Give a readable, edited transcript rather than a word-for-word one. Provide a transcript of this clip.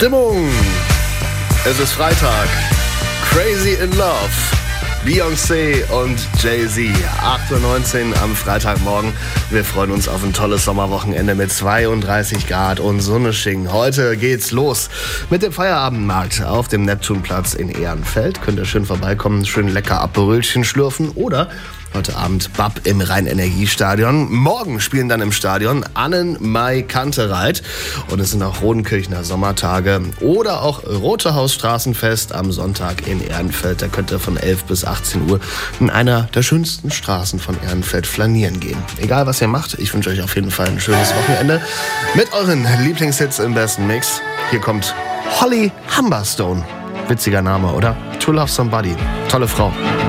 Stimmung. Es ist Freitag. Crazy in Love. Beyoncé und Jay-Z. 8:19 Uhr am Freitagmorgen. Wir freuen uns auf ein tolles Sommerwochenende mit 32 Grad und Sonneschingen. Heute geht's los mit dem Feierabendmarkt auf dem Neptunplatz in Ehrenfeld. Könnt ihr schön vorbeikommen, schön lecker Aperölchen schlürfen oder heute Abend Bab im Rhein-Energiestadion. Morgen spielen dann im Stadion Annen-Mai Kantereit. Und es sind auch Rodenkirchner Sommertage oder auch Rote Haus Straßenfest am Sonntag in Ehrenfeld. Da könnt ihr von 11 bis 18 Uhr in einer der schönsten Straßen von Ehrenfeld flanieren gehen. Egal was ihr macht, ich wünsche euch auf jeden Fall ein schönes Wochenende mit euren Lieblingshits im besten Mix. Hier kommt Holly Humberstone. Witziger Name, oder? To Love Somebody. Tolle Frau.